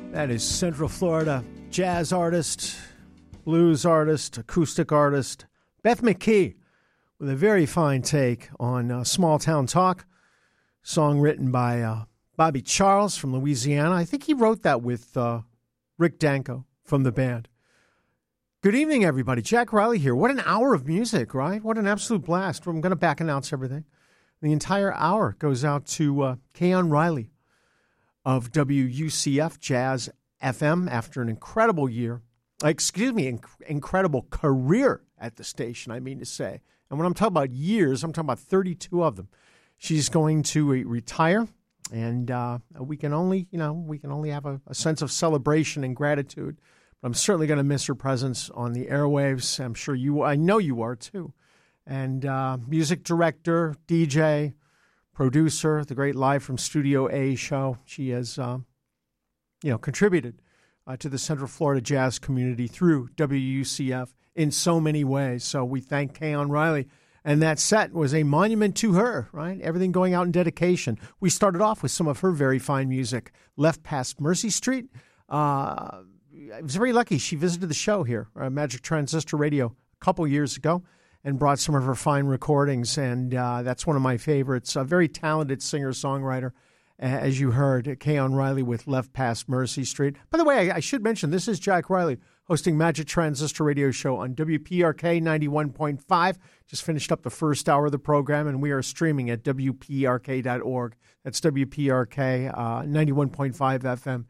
That is Central Florida jazz artist, blues artist, acoustic artist, Beth McKee, with a very fine take on Small Town Talk, song written by Bobby Charles from Louisiana. I think he wrote that with Rick Danko from the band. Good evening, everybody. Jack Riley here. What an hour of music, right? What an absolute blast. I'm going to back announce everything. The entire hour goes out to Keon Riley of WUCF Jazz FM after an incredible year. Incredible career at the station, I mean to say. And when I'm talking about years, I'm talking about 32 of them. She's going to retire, and we can only have a sense of celebration and gratitude. But I'm certainly going to miss her presence on the airwaves. I know you are too. And music director, DJ, producer, the great Live from Studio A show. She has, contributed to the Central Florida jazz community through WUCF in so many ways. So we thank Keon Riley. And that set was a monument to her, right? Everything going out in dedication. We started off with some of her very fine music. Left Past Mercy Street. I was very lucky. She visited the show here, Magic Transistor Radio, a couple years ago, and brought some of her fine recordings, and that's one of my favorites. A very talented singer-songwriter, as you heard, Keon Riley with Left Past Mercy Street. By the way, I should mention, this is Jack Riley hosting Magic Transistor Radio Show on WPRK 91.5. Just finished up the first hour of the program, and we are streaming at WPRK.org. That's WPRK 91.5 FM